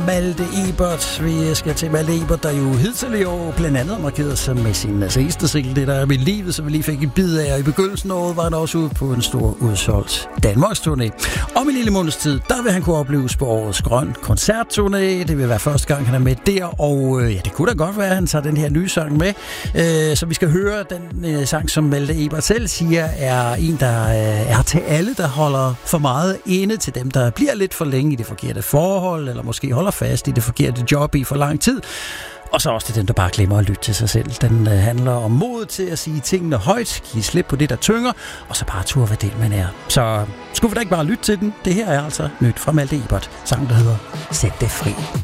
Malte Ebert. Vi skal til Malte Ebert, der jo hidtil i år blandt andet markerede sig med sin seneste single, det der er Mit Livet, som vi lige fik en bid af. Og i begyndelsen af året var han også ude på en stor udsolgt Danmarks-turné. Om en lille måneds tid, der vil han kunne opleves på årets Grøn Koncert-turné. Det vil være første gang, han er med der, og det kunne da godt være, at han tager den her nye sang med. Så vi skal høre den sang, som Malte Ebert selv siger, er en, der er til alle, der holder for meget inde, til dem, der bliver lidt for længe i det forkerte forhold, eller måske holder fast i det forkerte job i for lang tid. Og så også til dem, der bare glemmer at lytte til sig selv. Den handler om mod til at sige tingene højt, give slip på det, der tynger, og så bare turde, hvad det man er. Så skulle vi da ikke bare lytte til den? Det her er altså nyt fra Malte Ebert. Sangen, der hedder Sæt det fri.